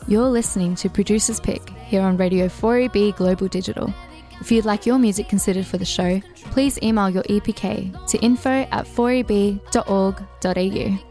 You're listening to Producer's Pick here on Radio 4EB Global Digital. If you'd like your music considered for the show, please email your EPK to info@4eb.org.au.